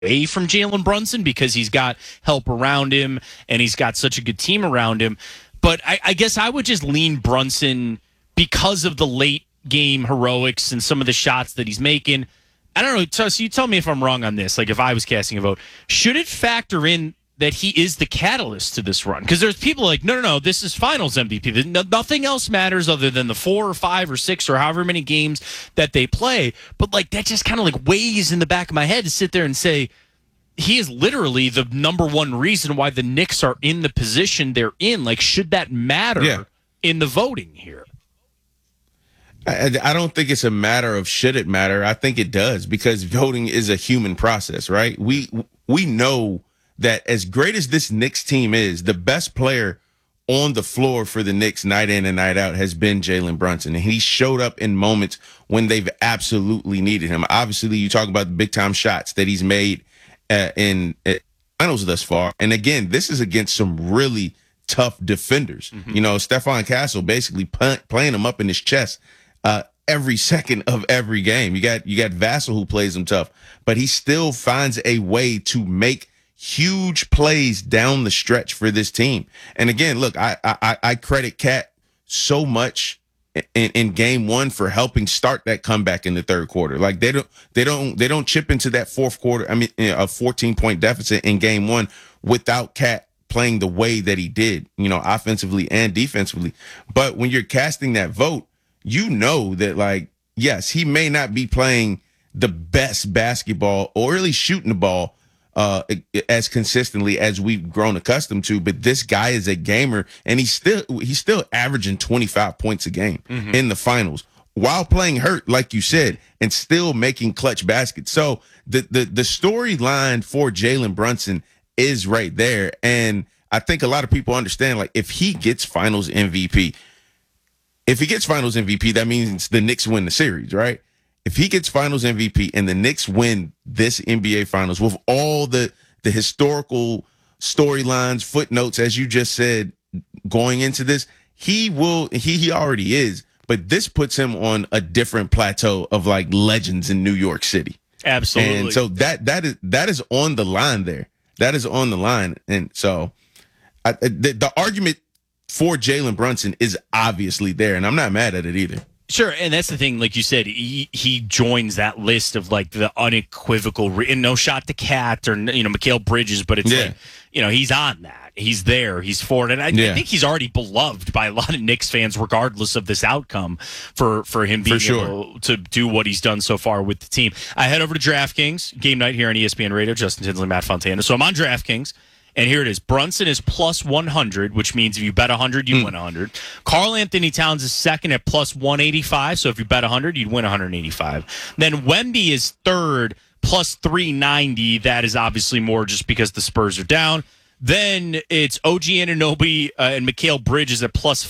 away from Jalen Brunson because he's got help around him and he's got such a good team around him. But I guess I would just lean Brunson because of the late game heroics and some of the shots that he's making. I don't know. So you tell me if I'm wrong on this. Like, if I was casting a vote, should it factor in that he is the catalyst to this run? Because there's people like, no, this is Finals MVP. Nothing else matters other than the 4 or 5 or 6 or however many games that they play. But like, that just kind of like weighs in the back of my head to sit there and say he is literally the number one reason why the Knicks are in the position they're in. Like, should that matter in the voting here? I don't think it's a matter of should it matter. I think it does, because voting is a human process, right? We know that as great as this Knicks team is, the best player on the floor for the Knicks night in and night out has been Jalen Brunson. And he showed up in moments when they've absolutely needed him. Obviously, you talk about the big time shots that he's made in finals thus far. And again, this is against some really tough defenders. Mm-hmm. You know, Stephon Castle basically playing him up in his chest every second of every game. You got Vassell who plays him tough, but he still finds a way to make huge plays down the stretch for this team. And again, look, I credit Cat so much in game one for helping start that comeback in the third quarter. Like they don't chip into that fourth quarter. I mean, a 14-point deficit in game one without Cat playing the way that he did, you know, offensively and defensively. But when you're casting that vote, you know that, like, yes, he may not be playing the best basketball or really shooting the ball as consistently as we've grown accustomed to, but this guy is a gamer, and he's still averaging 25 points a game in the finals while playing hurt, like you said, and still making clutch baskets. So the storyline for Jalen Brunson is right there, and I think a lot of people understand, like, if he gets Finals MVP, that means the Knicks win the series, right? If he gets Finals MVP and the Knicks win this NBA Finals with all the historical storylines, footnotes, as you just said, going into this, he already is, but this puts him on a different plateau of like legends in New York City. Absolutely. And so that is on the line there. That is on the line. And so the argument for Jalen Brunson is obviously there, and I'm not mad at it either. Sure, and that's the thing. Like you said, he joins that list of like the unequivocal, and no shot to Cat or Mikal Bridges, but it's like, he's on that. He's there. He's for it, and I think he's already beloved by a lot of Knicks fans, regardless of this outcome. For him being able to do what he's done so far with the team. I head over to DraftKings game night here on ESPN Radio. Justin Tinsley, Matt Fontana. So I'm on DraftKings. And here it is. Brunson is plus 100, which means if you bet 100, you win 100. Karl Anthony Towns is second at plus 185. So if you bet 100, you'd win 185. Then Wemby is third, plus 390. That is obviously more just because the Spurs are down. Then it's OG Anunoby and Mikal Bridges at plus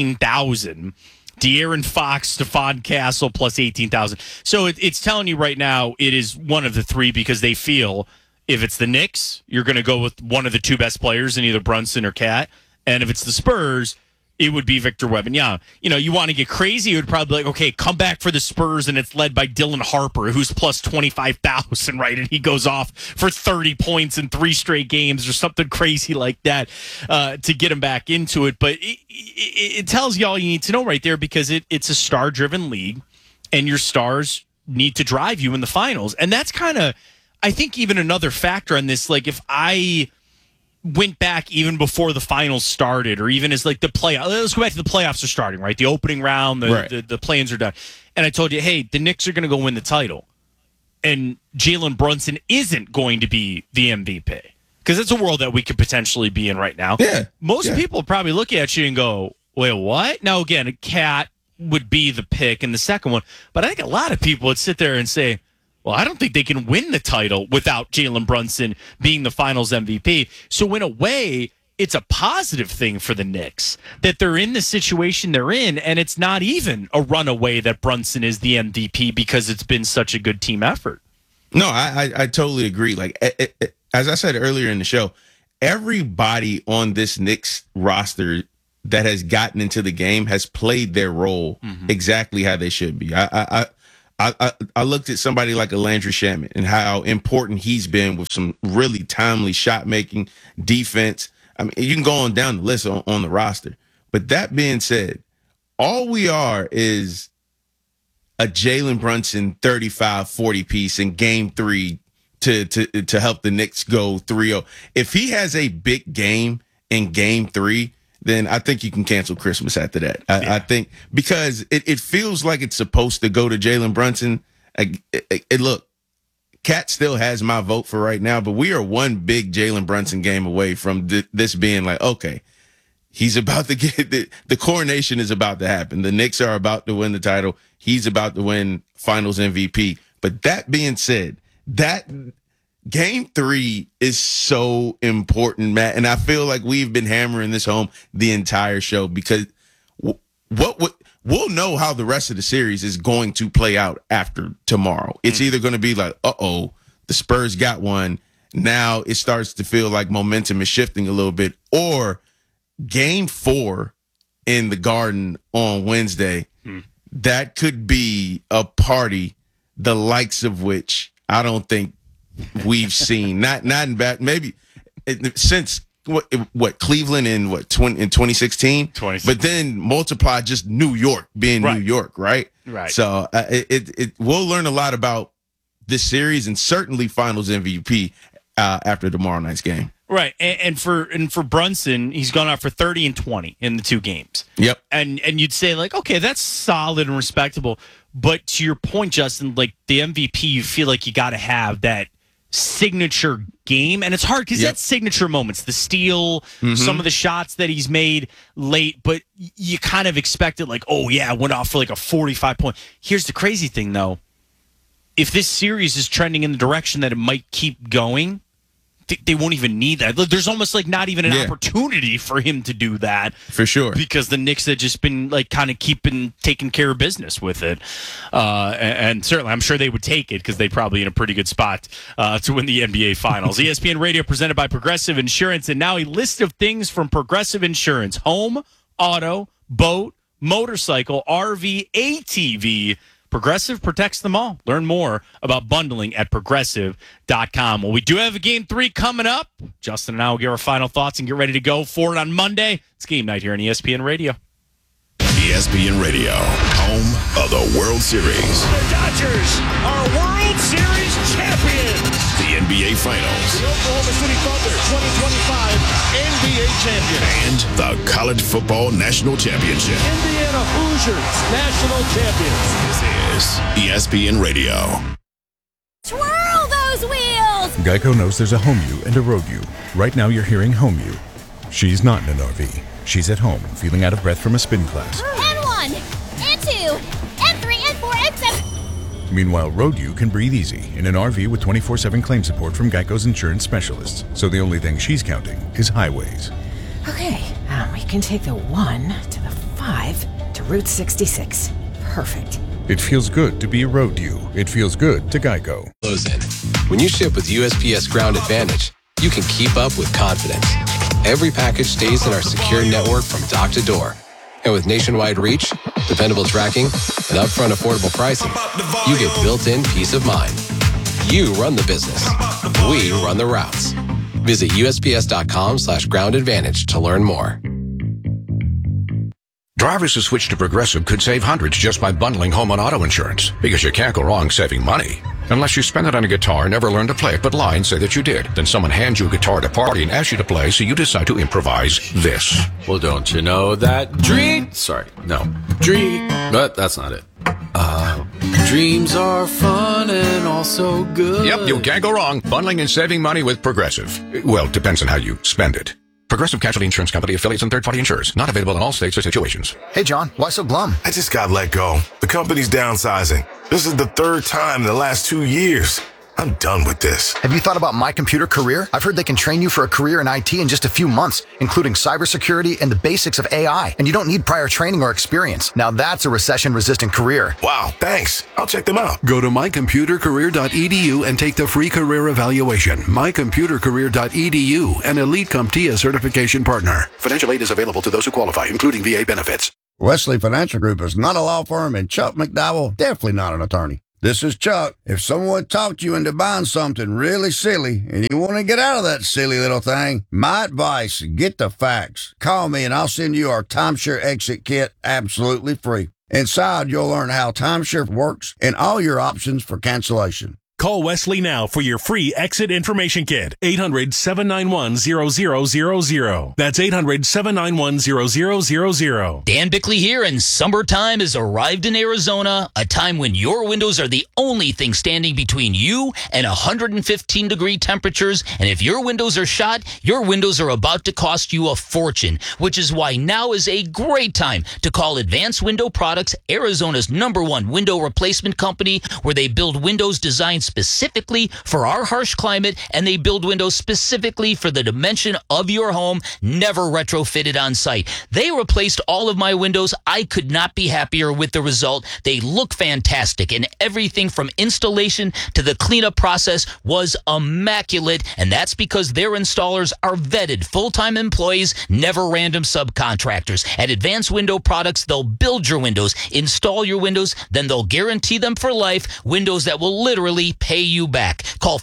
15,000. De'Aaron Fox, Stephon Castle, plus 18,000. So it's telling you right now it is one of the three, because they feel if it's the Knicks, you're going to go with one of the two best players in either Brunson or Cat. And if it's the Spurs, it would be Victor Wembanyama. You want to get crazy, it would probably be like, okay, come back for the Spurs, and it's led by Dylan Harper, who's plus 25,000, right? And he goes off for 30 points in 3 straight games or something crazy like that to get him back into it. But it tells you all you need to know right there, because it's a star-driven league, and your stars need to drive you in the finals. And that's kind of, I think, even another factor on this. Like, if I went back even before the finals started, or even as like the playoffs, let's go back to the playoffs are starting, right? The opening round, the play-ins are done. And I told you, hey, the Knicks are going to go win the title. And Jalen Brunson isn't going to be the MVP. Because it's a world that we could potentially be in right now. Yeah. Most people probably look at you and go, wait, what? Now, again, a Cat would be the pick in the second one. But I think a lot of people would sit there and say, well, I don't think they can win the title without Jalen Brunson being the Finals MVP. So in a way, it's a positive thing for the Knicks that they're in the situation they're in, and it's not even a runaway that Brunson is the MVP because it's been such a good team effort. No, I totally agree. Like, as I said earlier in the show, everybody on this Knicks roster that has gotten into the game has played their role exactly how they should be. I looked at somebody like a Landry Shamet and how important he's been with some really timely shot making, defense. I mean, you can go on down the list on the roster. But that being said, all we are is a Jalen Brunson 35-40 piece in game 3 to help the Knicks go 3-0. If he has a big game in game 3, then I think you can cancel Christmas after that. I think because it feels like it's supposed to go to Jalen Brunson. Look, Cat still has my vote for right now, but we are one big Jalen Brunson game away from this being like, okay, he's about to get the coronation is about to happen. The Knicks are about to win the title. He's about to win Finals MVP. But that being said, that Game 3 is so important, Matt, and I feel like we've been hammering this home the entire show because we'll know how the rest of the series is going to play out after tomorrow. It's either going to be like, the Spurs got one. Now it starts to feel like momentum is shifting a little bit, or Game 4 in the Garden on Wednesday, that could be a party the likes of which I don't think we've seen. Not in back maybe since what Cleveland in 2016, but then multiply just New York being New York, right? Right. So we'll learn a lot about this series and certainly Finals MVP after tomorrow night's game. Right, and for Brunson, he's gone out for 30 and 20 in the 2 games. Yep. And you'd say, like, okay, that's solid and respectable. But to your point, Justin, like the MVP, you feel like you got to have that signature game. And it's hard because that's signature moments, the steal, some of the shots that he's made late. But you kind of expect it like, oh, yeah, went off for like a 45-point. Here's the crazy thing, though. If this series is trending in the direction that it might keep going, they won't even need that. There's almost like not even an opportunity for him to do that. For sure. Because the Knicks have just been like kind of taking care of business with it. And certainly I'm sure they would take it because they're probably in a pretty good spot to win the NBA Finals. ESPN Radio presented by Progressive Insurance. And now a list of things from Progressive Insurance. Home, auto, boat, motorcycle, RV, ATV. Progressive protects them all. Learn more about bundling at Progressive.com. Well, we do have a Game 3 coming up. Justin and I will give our final thoughts and get ready to go for it on Monday. It's game night here on ESPN Radio. ESPN Radio, home of the World Series. The Dodgers are World Series champions. The NBA Finals. The Oklahoma City Thunder 2025 NBA champion. And the College Football National Championship. Indiana Hoosiers national champions. This is ESPN Radio. Twirl those wheels! Geico knows there's a home you and a road you. Right now you're hearing home you. She's not in an RV. She's at home, feeling out of breath from a spin class. And 1, and 2, and 3, and 4, and 7. Meanwhile, road you can breathe easy in an RV with 24/7 claim support from Geico's insurance specialists. So the only thing she's counting is highways. Okay, we can take the 1 to the 5 to Route 66. Perfect. It feels good to be a road you. It feels good to Geico. When you ship with USPS Ground Advantage, you can keep up with confidence. Every package stays in our secure network from dock to door. And with nationwide reach, dependable tracking, and upfront affordable pricing, you get built-in peace of mind. You run the business. We run the routes. Visit USPS.com/Ground Advantage to learn more. Drivers who switch to Progressive could save hundreds just by bundling home and auto insurance, because you can't go wrong saving money. Unless you spend it on a guitar, never learn to play it, but lie and say that you did. Then someone hands you a guitar at a party and asks you to play, so you decide to improvise this. Well, don't you know that but that's not it. Dreams are fun and also good. Yep, you can't go wrong bundling and saving money with Progressive. Well, depends on how you spend it. Progressive Casualty Insurance Company, affiliates, and third-party insurers. Not available in all states or situations. Hey, John, why so glum? I just got let go. The company's downsizing. This is the 3rd time in the last 2 years. I'm done with this. Have you thought about My Computer Career? I've heard they can train you for a career in IT in just a few months, including cybersecurity and the basics of AI. And you don't need prior training or experience. Now that's a recession-resistant career. Wow, thanks. I'll check them out. Go to mycomputercareer.edu and take the free career evaluation. mycomputercareer.edu, an Elite CompTIA certification partner. Financial aid is available to those who qualify, including VA benefits. Wesley Financial Group is not a law firm, and Chuck McDowell definitely not an attorney. This is Chuck. If someone talked you into buying something really silly and you want to get out of that silly little thing, my advice, get the facts. Call me and I'll send you our timeshare exit kit absolutely free. Inside, you'll learn how timeshare works and all your options for cancellation. Call Wesley now for your free exit information kit. 800-791-0000. That's 800-791-0000. Dan Bickley here, and summertime has arrived in Arizona, a time when your windows are the only thing standing between you and 115-degree temperatures. And if your windows are shot, your windows are about to cost you a fortune, which is why now is a great time to call Advanced Window Products, Arizona's #1 window replacement company, where they build windows designed specifically for our harsh climate, and they build windows specifically for the dimension of your home, never retrofitted on site. They replaced all of my windows. I could not be happier with the result. They look fantastic, and everything from installation to the cleanup process was immaculate, and that's because their installers are vetted full-time employees, never random subcontractors. At Advanced Window Products, they'll build your windows, install your windows, then they'll guarantee them for life, windows that will literally pay you back. Call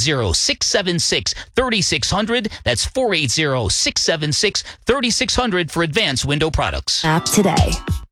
480-676-3600. That's 480-676-3600 for Advanced Window Products. App today.